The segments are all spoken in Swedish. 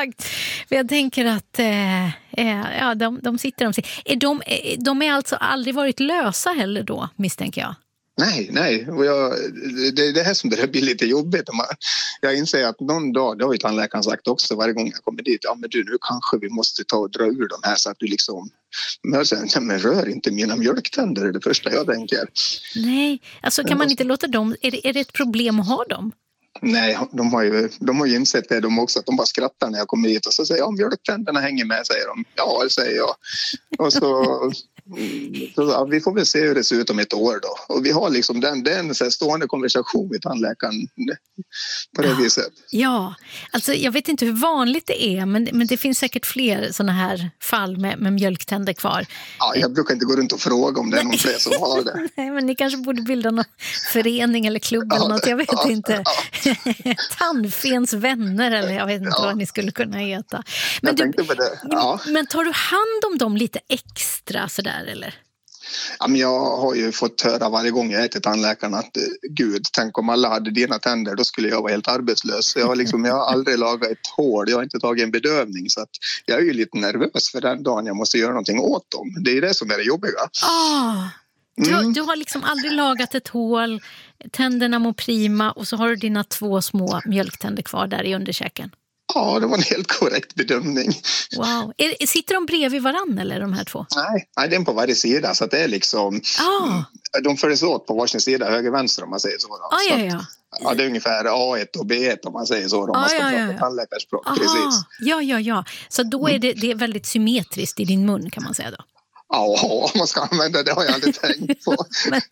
exakt. För jag tänker att ja, de sitter om sig. De är alltså aldrig varit lösa heller då, misstänker jag. Nej. Och det är det här som börjar bli lite jobbigt. Jag inser att någon dag, det har ju tandläkaren sagt också varje gång jag kommer dit, ja men du, nu kanske vi måste ta och dra ur de här så att du liksom, men rör inte mina mjölktänder, är det första jag tänker. Nej, alltså kan man inte låta dem, är det ett problem att ha dem? Nej, de har ju insett det de också, att de bara skrattar när jag kommer hit och så säger jag, mjölktänderna hänger med, säger de. Ja, det säger jag. Och så ja, vi får väl se hur det ser ut om ett år då. Och vi har liksom den så här stående konversation med tandläkaren på det viset. Ja, alltså jag vet inte hur vanligt det är, men det finns säkert fler sådana här fall med mjölktänder kvar. Ja, jag brukar inte gå runt och fråga om det är någon fler som har det. Nej, men ni kanske borde bilda någon förening eller klubb eller något, jag vet inte. Tandfens vänner eller jag vet inte vad ni skulle kunna heta. Men, tänkte på det. Ja. Men tar du hand om dem lite extra sådär eller? Ja, men jag har ju fått höra varje gång jag är till tandläkaren att gud, tänk om alla hade dina tänder, då skulle jag vara helt arbetslös. Jag har aldrig lagat ett hål, jag har inte tagit en bedövning, så att jag är ju lite nervös för den dagen jag måste göra någonting åt dem. Det är det som är det jobbiga. Du har liksom aldrig lagat ett hål, tänderna mår prima och så har du dina 2 små mjölktänder kvar där i underkäken. Ja, det var en helt korrekt bedömning. Wow. Sitter de bredvid varann eller de här 2? Nej, den på varje sida, så att det är liksom de följs åt på varsin sida, höger-vänster om man säger så. Ja, det är ungefär A1 och B1 om man säger så, om man ska prata tandläkarspråk. Precis. Ja. Så då är det är väldigt symmetriskt i din mun, kan man säga då. Ja, man ska använda det, har jag aldrig tänkt på.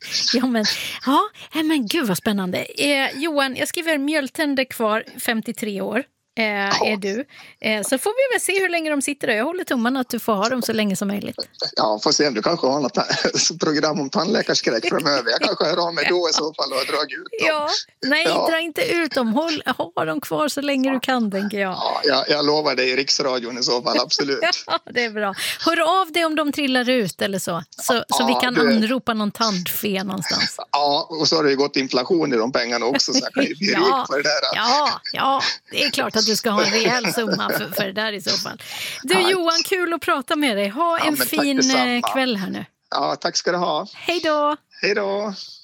men gud vad spännande. Johan, jag skriver mjölktänder kvar, 53 år. Är du. Så får vi väl se hur länge de sitter där. Jag håller tummarna att du får ha dem så länge som möjligt. Ja, får se om du kanske har något program om tandläkarskräck framöver. Jag kanske hör av mig då i så fall och drar ut dem. Dra inte ut dem. Ha dem kvar så länge du kan, tänker jag. Ja, jag lovar dig i riksradion i så fall, absolut. Ja, det är bra. Hör av dig om de trillar ut eller så vi kan anropa någon tandfe någonstans. Ja, och så har det ju gått inflation i de pengarna också, så jag kan ju bli rik för det där. Ja, det är klart att du ska ha en rejäl summa för det där i så fall. Du Johan, kul att prata med dig. Ha en fin kväll här nu. Ja, tack ska du ha. Hej då. Hej då.